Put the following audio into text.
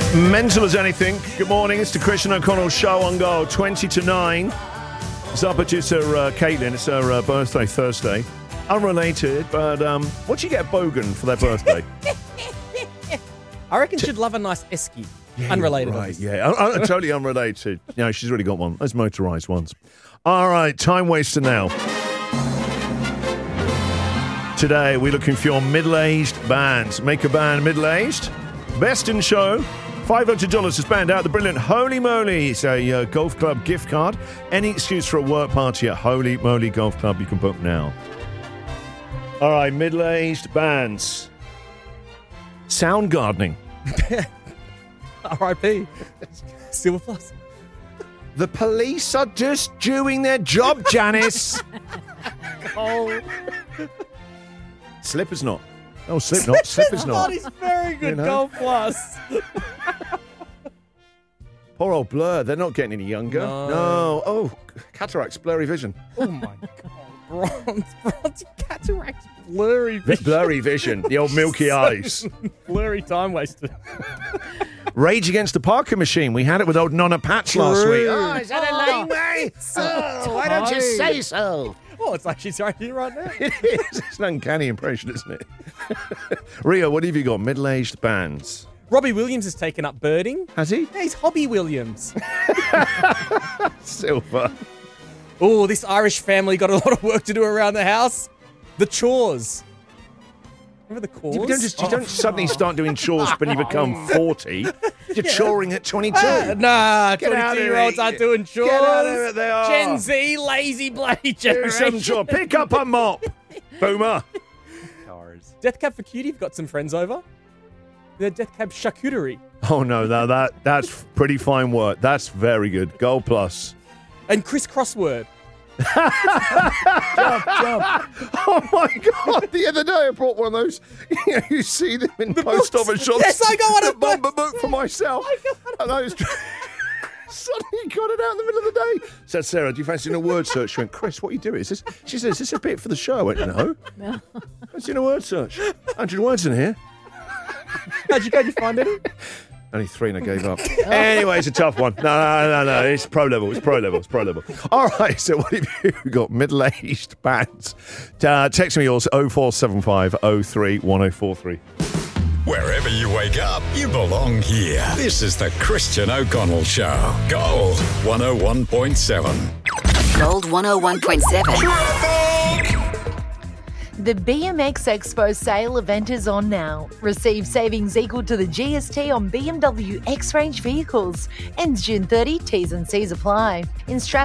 Mental as anything. Good morning. It's the Christian O'Connell Show on Go. 20 to 9. It's our producer, Caitlin. It's her birthday Thursday. Unrelated, but what do you get a bogan for their birthday? I reckon she'd love a nice esky. Yeah, Unrelated. Right, obviously. yeah. Totally unrelated. No, she's really got one. Those motorised ones. All right, time waster now. Today, we're looking for your middle-aged bands. Make a band middle-aged. Best in show. $500 to spend out the brilliant Holy Moly. It's a golf club gift card. Any excuse for a work party at Holy Moly Golf Club, you can book now. All right, middle-aged bands. Sound gardening. R.I.P. Silver Plus. The police are just doing their job, Janice. Oh, Slipper's not. Oh, Slipper's not. That is very good. You know? Gold Plus. Poor old Blur. They're not getting any younger. No. Oh, cataracts, blurry vision. Oh my God. Bronze cataracts, blurry vision. Blurry vision. The old milky eyes. Blurry time wasted. Rage Against the Parker Machine. We had it with old Nonna Patch last week. True. Is that a lame way? Why don't you say so? Oh, it's like she's right here right now. It is. It's an uncanny impression, isn't it? Rio, what have you got? Middle-aged bands. Robbie Williams has taken up birding. Has he? Yeah, he's Hobby Williams. Silver. Oh, this Irish family got a lot of work to do around the house. The chores. Remember the chores? You don't suddenly start doing chores when you become 40. You're choring at 22. Nah, Get out of 22-year-olds it. aren't doing chores. Get out of it, they are. Gen Z, lazy bloody Do some generation. chore. Pick up a mop. Boomer. Death Cab for Cutie, you've got some friends over. The Death Cab Charcuterie. Oh, no, that's pretty fine work. That's very good. Gold plus. And Chris Crossword. Oh, my God. The other day I brought one of those. You see them in post office shops. Yes, I got one The of those. bumper book for myself. And I was suddenly got it out in the middle of the day. Said, Sarah, do you fancy a word search? She went, Chris, what are you doing? She says, is this a bit for the show? I went, no. Fancy a word search. 100 words in here. How'd you go? Did you find any? Only 3 and I gave up. Anyway, it's a tough one. No. It's pro level. All right, so what have you got? Middle-aged bands. Text me yours, 0475 03 1043. Wherever you wake up, you belong here. This is the Christian O'Connell Show. Gold 101.7. Gold 101.7. The BMX Expo sale event is on now. Receive savings equal to the GST on BMW X-Range vehicles. Ends June 30, T's and C's apply. In